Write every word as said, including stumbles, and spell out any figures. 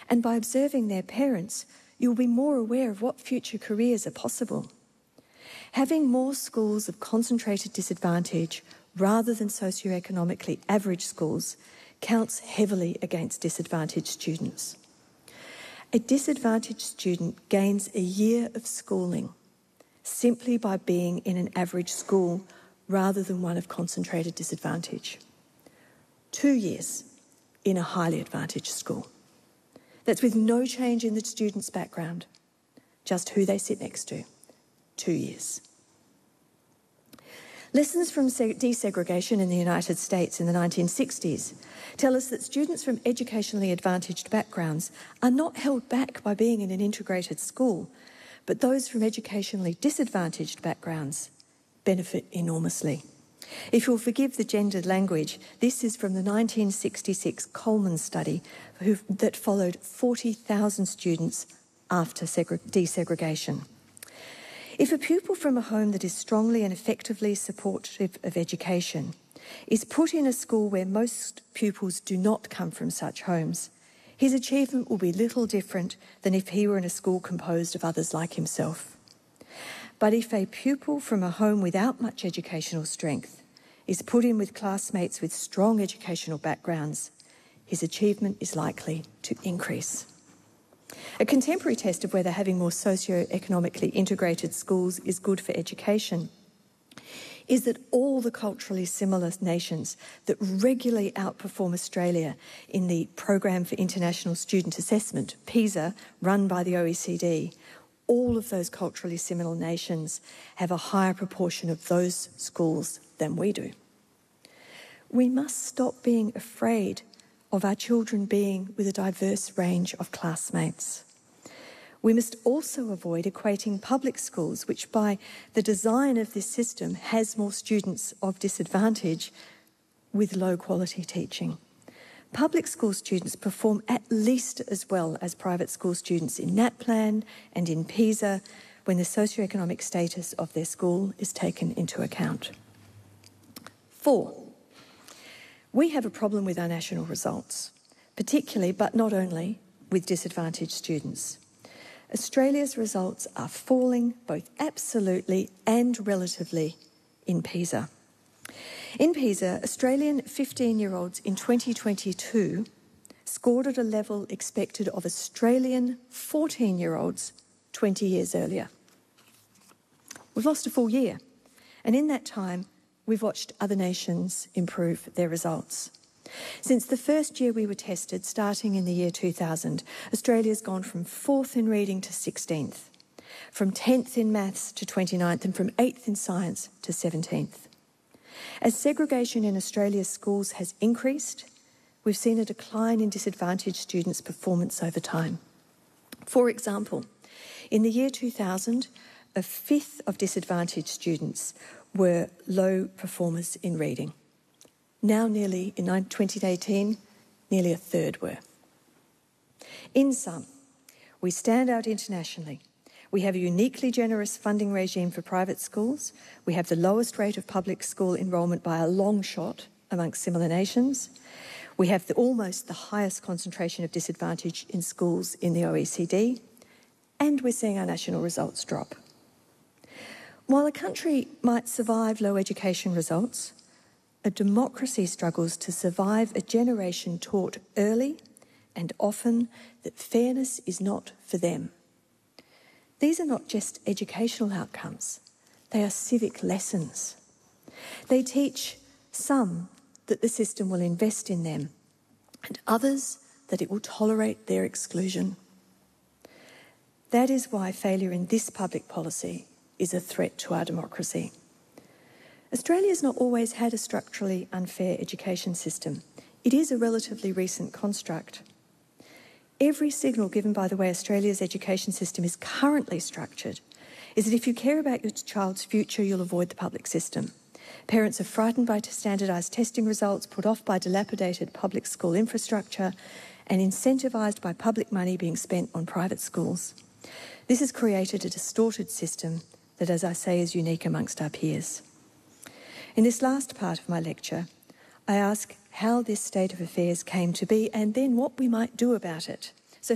And by observing their parents, you'll be more aware of what future careers are possible. Having more schools of concentrated disadvantage rather than socioeconomically average schools counts heavily against disadvantaged students. A disadvantaged student gains a year of schooling simply by being in an average school rather than one of concentrated disadvantage. Two years in a highly advantaged school. That's with no change in the student's background, just who they sit next to. Two years. Lessons from desegregation in the United States in the nineteen sixties tell us that students from educationally advantaged backgrounds are not held back by being in an integrated school, but those from educationally disadvantaged backgrounds benefit enormously. If you'll forgive the gendered language, this is from the nineteen sixty-six Coleman study who, that followed forty thousand students after desegregation. If a pupil from a home that is strongly and effectively supportive of education is put in a school where most pupils do not come from such homes, his achievement will be little different than if he were in a school composed of others like himself. But if a pupil from a home without much educational strength is put in with classmates with strong educational backgrounds, his achievement is likely to increase. A contemporary test of whether having more socio-economically integrated schools is good for education is that all the culturally similar nations that regularly outperform Australia in the Program for International Student Assessment, PISA, run by the O E C D, all of those culturally similar nations have a higher proportion of those schools than we do. We must stop being afraid of our children being with a diverse range of classmates. We must also avoid equating public schools, which by the design of this system has more students of disadvantage, with low quality teaching. Public school students perform at least as well as private school students in NAPLAN and in PISA when the socioeconomic status of their school is taken into account. Four, we have a problem with our national results, particularly, but not only, with disadvantaged students. Australia's results are falling both absolutely and relatively in PISA. In PISA, Australian fifteen-year-olds in twenty twenty-two scored at a level expected of Australian fourteen-year-olds twenty years earlier. We've lost a full year, and in that time, we've watched other nations improve their results. Since the first year we were tested, starting in the year two thousand, Australia's gone from fourth in reading to sixteenth, from tenth in maths to twenty-ninth, and from eighth in science to seventeenth. As segregation in Australia's schools has increased, we've seen a decline in disadvantaged students' performance over time. For example, in the year two thousand, a fifth of disadvantaged students were low performers in reading. Now nearly, in twenty eighteen, nearly a third were. In sum, we stand out internationally. We have a uniquely generous funding regime for private schools. We have the lowest rate of public school enrolment by a long shot amongst similar nations. We have the, almost the highest concentration of disadvantage in schools in the O E C D. And we're seeing our national results drop. While a country might survive low education results, a democracy struggles to survive a generation taught early and often that fairness is not for them. These are not just educational outcomes, they are civic lessons. They teach some that the system will invest in them and others that it will tolerate their exclusion. That is why failure in this public policy is a threat to our democracy. Australia has not always had a structurally unfair education system. It is a relatively recent construct. Every signal given by the way Australia's education system is currently structured is that if you care about your child's future, you'll avoid the public system. Parents are frightened by standardised testing results, put off by dilapidated public school infrastructure, and incentivised by public money being spent on private schools. This has created a distorted system that, as I say, is unique amongst our peers. In this last part of my lecture, I ask how this state of affairs came to be and then what we might do about it.